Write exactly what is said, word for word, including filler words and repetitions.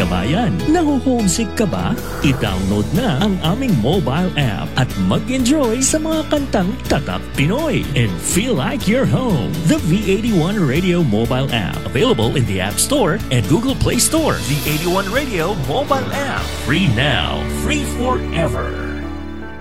bayan. Naho-homesick ka ba? I-download na ang aming mobile app at mag-enjoy sa mga kantang Tatak Pinoy and feel like you're home. The V eighty-one Radio mobile app, available in the App Store and Google Play Store. V eighty-one Radio mobile app, free now, free forever.